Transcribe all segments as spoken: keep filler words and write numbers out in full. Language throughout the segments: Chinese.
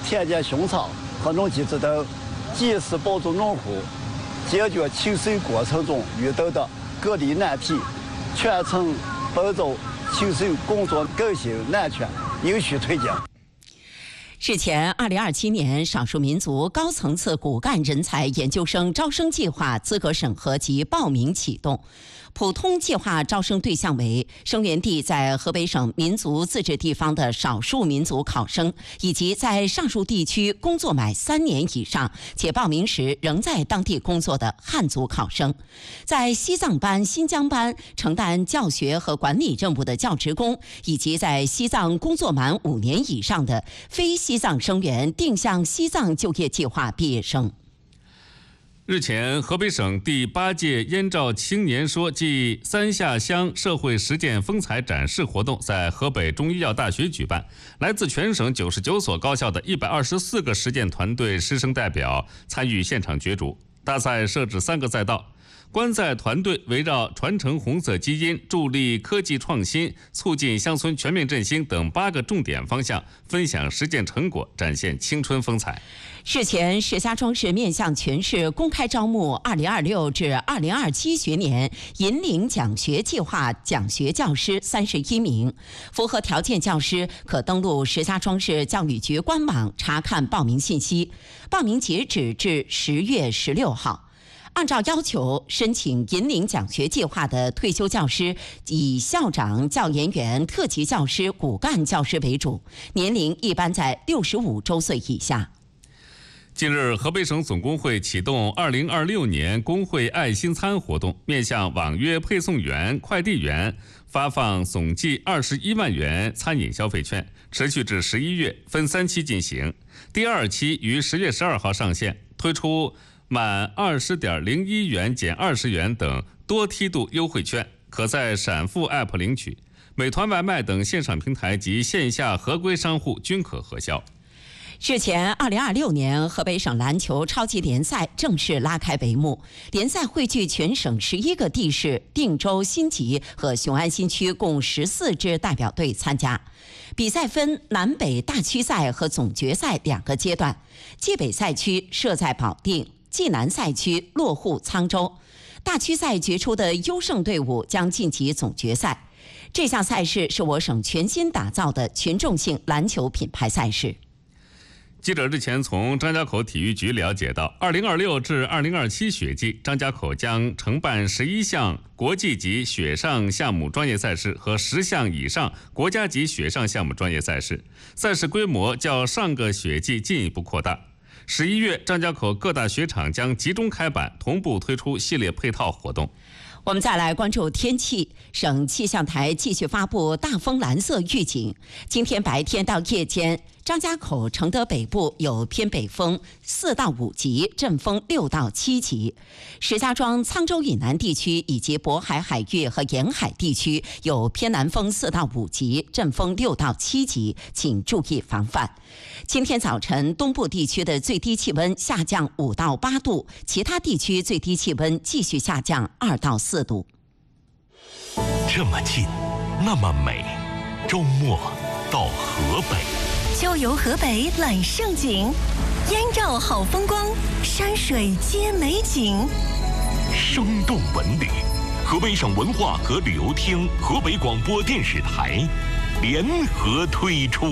田间巡查和农机指导，及时帮助农户解决求水过程中遇到的各类难题，全程保障求水工作高效安全有序推进。 日前，二零二七年少数民族高层次骨干人才研究生招生计划资格审核及报名启动。普通计划招生对象为生源地在河北省民族自治地方的少数民族考生，以及在上述地区工作满三年以上且报名时仍在当地工作的汉族考生。在西藏班、新疆班承担教学和管理任务的教职工，以及在西藏工作满五年以上的非西藏生源定向西藏就业计划毕业生。 日前，河北省第八届燕赵青年说暨三下乡社会实践风采展示活动在河北中医药大学举办，来自全省九十九所高校的一百二十四个实践团队师生代表参与现场角逐。大赛设置三个赛道，观赛团队围绕传承红色基因、助力科技创新、促进乡村全面振兴等八个重点方向，分享实践成果，展现青春风采。 日前，石家庄市面向全市公开招募二零二六至二零二七学年引领奖学计划讲学教师三十一名，符合条件教师可登录石家庄市教育局官网查看报名信息，报名截止至十月十六号。按照要求，申请引领奖学计划的退休教师以校长、教研员、特级教师、骨干教师为主，年龄一般在六十五周岁以下。 近日，河北省总工会启动二零二六年工会爱心餐活动，面向网约配送员、快递员发放总计二十一万元餐饮消费券，持续至十一月，分三期进行。第二期于十月十二号上线，推出满二十点零一元减二十元等多梯度优惠券，可在闪付 App 领取。美团外卖等线上平台及线下合规商户均可核销。 日前，二零二六年河北省篮球超级联赛正式拉开帷幕。联赛汇聚全省十一个地市、定州、新集和雄安新区共十四支代表队参加。比赛分南北大区赛和总决赛两个阶段，冀北赛区设在保定，冀南赛区落户沧州。大区赛决出的优胜队伍将晋级总决赛。这项赛事是我省全新打造的群众性篮球品牌赛事。 记者日前从张家口体育局了解到，二零二六至二零二七学季，张家口将承办十一项国际级雪上项目专业赛事和十项以上国家级雪上项目专业赛事，赛事规模较上个雪季进一步扩大。十一月，张家口各大雪场将集中开板，同步推出系列配套活动。 我们再来关注天气，省气象台继续发布大风蓝色预警。今天白天到夜间，张家口、承德北部有偏北风四到五级，阵风六到七级；石家庄、沧州以南地区以及渤海海域和沿海地区有偏南风四到五级，阵风六到七级，请注意防范。今天早晨，东部地区的最低气温下降五到八度，其他地区最低气温继续下降二到四度。 这么近，那么美，周末到河北。 秋游河北揽胜景，燕赵好风光，山水皆美景。 生动文旅，河北省文化和旅游厅、河北广播电视台联合推出。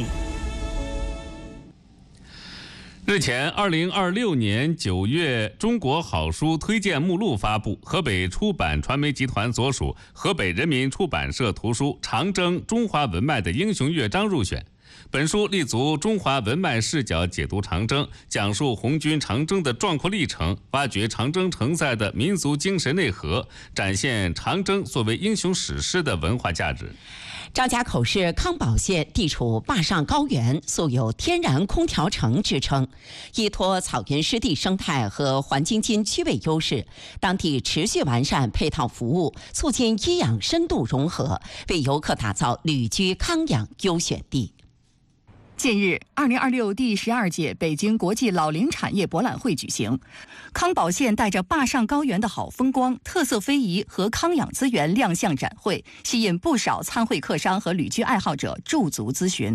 日前，二零二六年九月，中国好书推荐目录发布，河北出版传媒集团所属河北人民出版社图书《长征：中华文脉的英雄乐章》入选。本书立足中华文脉视角解读长征，讲述红军长征的壮阔历程，挖掘长征承载的民族精神内核，展现长征作为英雄史诗的文化价值。 张家口市康保县地处坝上高原，素有天然空调城之称。依托草原湿地生态和环京津区位优势，当地持续完善配套服务，促进医养深度融合，为游客打造旅居康养优选地。 近日，二零二六第十二届北京国际老龄产业博览会举行。康保县带着坝上高原的好风光、特色非遗和康养资源亮相展会，吸引不少参会客商和旅居爱好者驻足咨询。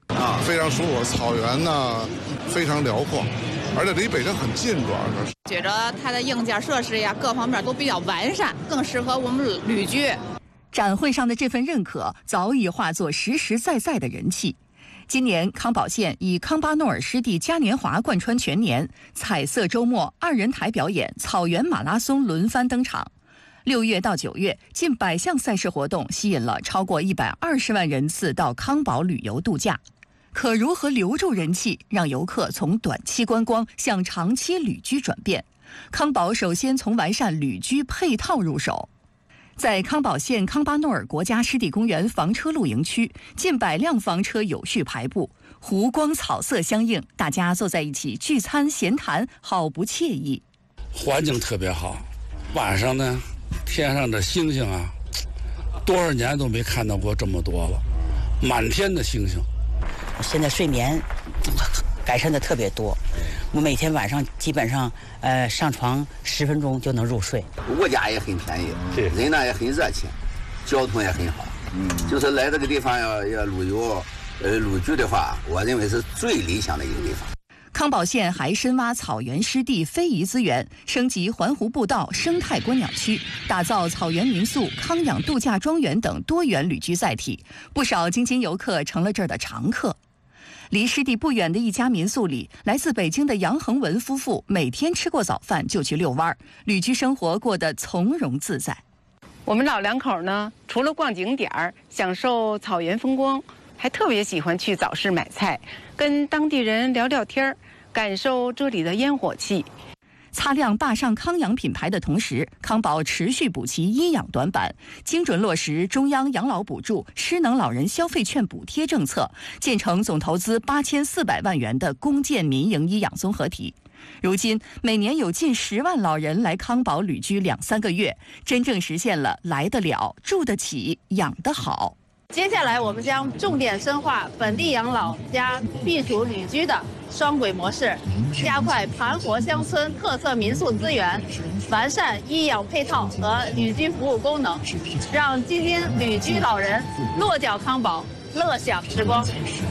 啊，非常舒服，草原呢非常辽阔，而且离北京很近，主要是觉着它的硬件设施呀各方面都比较完善，更适合我们旅居。 展会上的这份认可早已化作实实在在的人气。今年康保县以康巴诺尔湿地嘉年华贯穿全年，彩色周末二人台表演、草原马拉松轮番登场。六月到九月，近百项赛事活动吸引了超过一百二十万人次到康保旅游度假。可如何留住人气，让游客从短期观光向长期旅居转变？康保首先从完善旅居配套入手。在康保县康巴诺尔国家湿地公园房车露营区，近百辆房车有序排布，湖光草色相映，大家坐在一起聚餐闲谈，好不惬意。 环境特别好，晚上呢，天上的星星啊，多少年都没看到过这么多了，满天的星星。 现在睡眠改善的特别多，我每天晚上基本上呃上床十分钟就能入睡。 物价也很便宜，对，人呢也很热情，交通也很好。嗯，就是来这个地方要要旅游，呃旅居的话，我认为是最理想的一个地方。 康保县还深挖草原湿地非遗资源，升级环湖步道、生态观鸟区，打造草原民宿、康养度假庄园等多元旅居载体，不少京津游客成了这儿的常客。离湿地不远的一家民宿里，来自北京的杨恒文夫妇每天吃过早饭就去遛弯儿，旅居生活过得从容自在。 我们老两口呢，除了逛景点儿、享受草原风光，还特别喜欢去早市买菜，跟当地人聊聊天儿，感受这里的烟火气。 擦亮坝上康养品牌的同时，康保持续补齐医养短板，精准落实中央养老补助、失能老人消费券补贴政策，建成总投资八千四百万元的公建民营医养综合体。如今，每年有近十万老人来康保旅居两三个月，真正实现了来得了、住得起、养得好。 接下来，我们将重点深化本地养老加避暑旅居的双轨模式，加快盘活乡村特色民宿资源，完善医养配套和旅居服务功能，让京津旅居老人落脚康保，乐享时光。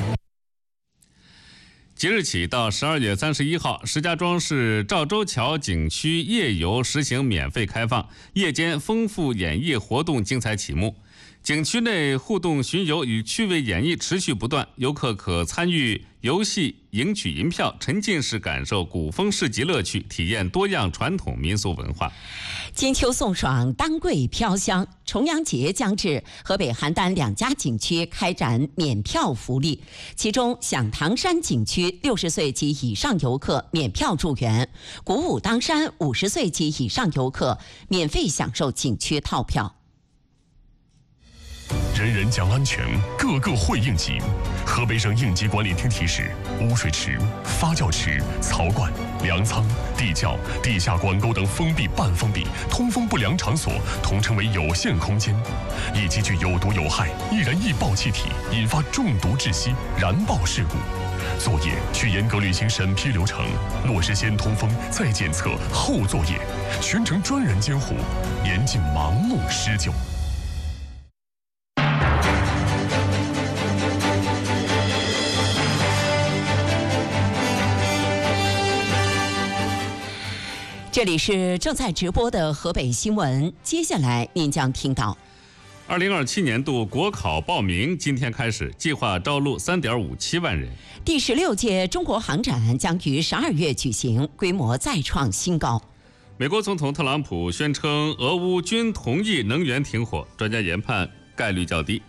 即日起到十二月三十一号，石家庄市赵州桥景区夜游实行免费开放，夜间丰富演绎活动精彩启幕。景区内互动巡游与趣味演绎持续不断，游客可参与游戏、赢取银票，沉浸式感受古风市集乐趣，体验多样传统民俗文化。 金秋送爽，丹桂飘香，重阳节将至，河北邯郸两家景区开展免票福利，其中响堂山景区六十岁及以上游客免票入园，鼓舞当山五十岁及以上游客免费享受景区套票。 人人讲安全，个个会应急。河北省应急管理厅提示：污水池、发酵池、槽罐、粮仓、地窖、地下管沟等封闭、半封闭、通风不良场所，统称为有限空间，易积聚有毒有害、易燃易爆气体，引发中毒窒息、燃爆事故。作业需严格履行审批流程，落实先通风、再检测、后作业，全程专人监护，严禁盲目施救。 这里是正在直播的河北新闻，接下来您将听到： 二零二七年度国考报名今天开始，计划招录三点五七万人。 第十六届中国航展将于十二月举行，规模再创新高。 美国总统特朗普宣称，俄乌均同意能源停火，专家研判概率较低。